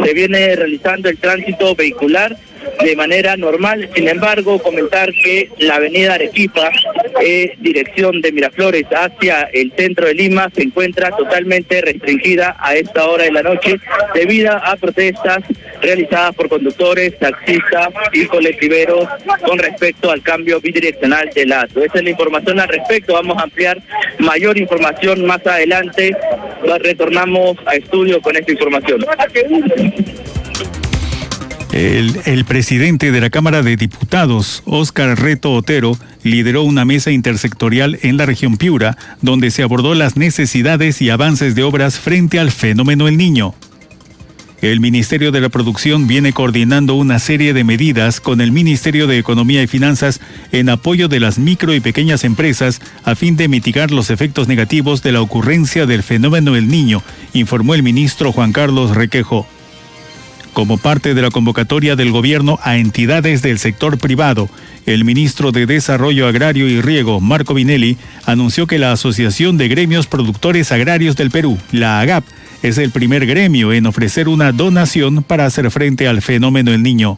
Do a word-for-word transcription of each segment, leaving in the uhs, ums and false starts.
se viene realizando el tránsito vehicular de manera normal. Sin embargo, comentar que la avenida Arequipa, eh, dirección de Miraflores hacia el centro de Lima, se encuentra totalmente restringida a esta hora de la noche debido a protestas realizadas por conductores, taxistas y colectiveros con respecto al cambio bidireccional del lazo. Esa es la información al respecto. Vamos a ampliar mayor información más adelante. Retornamos a estudio con esta información. El, el presidente de la Cámara de Diputados, Óscar Reto Otero, lideró una mesa intersectorial en la región Piura, donde se abordó las necesidades y avances de obras frente al fenómeno El Niño. El Ministerio de la Producción viene coordinando una serie de medidas con el Ministerio de Economía y Finanzas en apoyo de las micro y pequeñas empresas a fin de mitigar los efectos negativos de la ocurrencia del fenómeno El Niño, informó el ministro Juan Carlos Requejo. Como parte de la convocatoria del gobierno a entidades del sector privado, el ministro de Desarrollo Agrario y Riego, Marco Vinelli, anunció que la Asociación de Gremios Productores Agrarios del Perú, la AGAP, es el primer gremio en ofrecer una donación para hacer frente al fenómeno El Niño.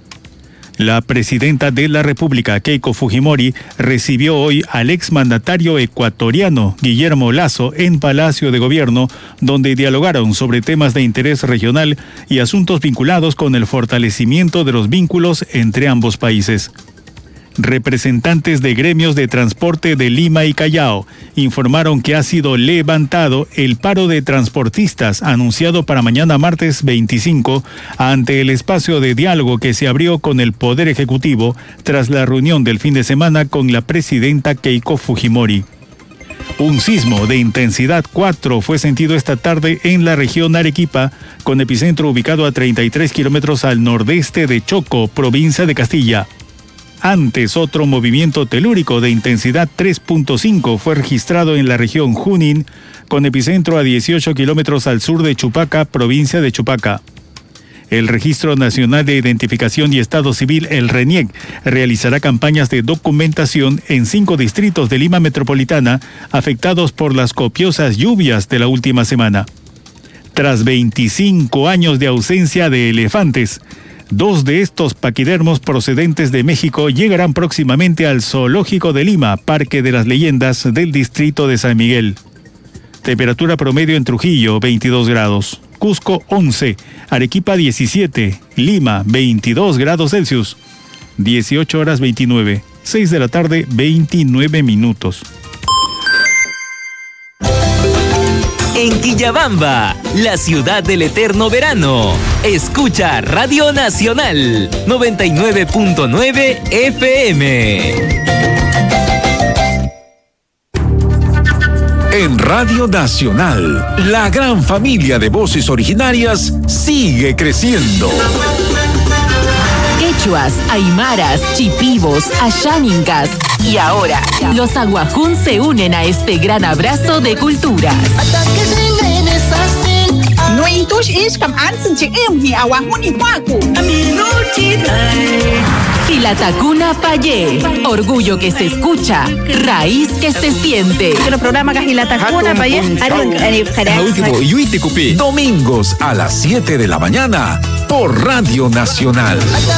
La presidenta de la República, Keiko Fujimori, recibió hoy al exmandatario ecuatoriano Guillermo Lasso en Palacio de Gobierno, donde dialogaron sobre temas de interés regional y asuntos vinculados con el fortalecimiento de los vínculos entre ambos países. Representantes de gremios de transporte de Lima y Callao informaron que ha sido levantado el paro de transportistas anunciado para mañana martes veinticinco ante el espacio de diálogo que se abrió con el Poder Ejecutivo tras la reunión del fin de semana con la presidenta Keiko Fujimori. Un sismo de intensidad cuatro fue sentido esta tarde en la región Arequipa, con epicentro ubicado a treinta y tres kilómetros al nordeste de Choco, provincia de Castilla. Antes, otro movimiento telúrico de intensidad tres punto cinco fue registrado en la región Junín, con epicentro a dieciocho kilómetros al sur de Chupaca, provincia de Chupaca. El Registro Nacional de Identificación y Estado Civil, el RENIEC, realizará campañas de documentación en cinco distritos de Lima Metropolitana afectados por las copiosas lluvias de la última semana. Tras veinticinco años de ausencia de elefantes, dos de estos paquidermos procedentes de México llegarán próximamente al Zoológico de Lima, Parque de las Leyendas del distrito de San Miguel. Temperatura promedio en Trujillo, veintidós grados. Cusco, once. Arequipa, diecisiete. Lima, veintidós grados Celsius. dieciocho horas veintinueve. seis de la tarde, veintinueve minutos. En Quillabamba, la ciudad del eterno verano. Escucha Radio Nacional noventa y nueve punto nueve F M. En Radio Nacional, la gran familia de voces originarias sigue creciendo. Quechuas, aymaras, chipivos, asháninkas y ahora los aguajún se unen a este gran abrazo de culturas. Gilatacuna Payé, orgullo que se escucha, raíz que se siente. Domingos a las siete de la mañana por Radio Nacional.